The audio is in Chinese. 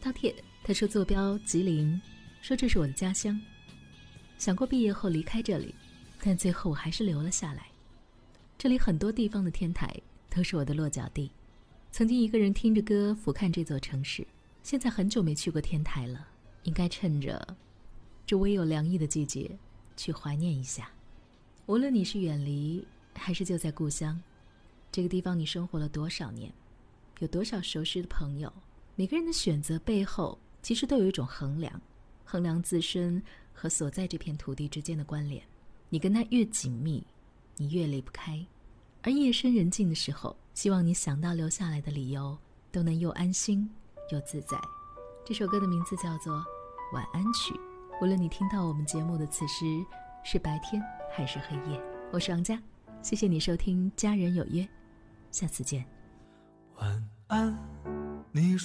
饕餮，他说坐标吉林，说这是我的家乡。想过毕业后离开这里，但最后我还是留了下来。这里很多地方的天台都是我的落脚地。曾经一个人听着歌俯瞰这座城市，现在很久没去过天台了，应该趁着这微有凉意的季节去怀念一下。无论你是远离还是就在故乡，这个地方你生活了多少年，有多少熟识的朋友，每个人的选择背后其实都有一种衡量自身和所在这片土地之间的关联。你跟它越紧密，你越离不开。而夜深人静的时候，希望你想到留下来的理由都能又安心又自在。这首歌的名字叫做《晚安曲》。无论你听到我们节目的此时是白天还是黑夜，我是王佳，谢谢你收听家人有约，下次见。 晚安，你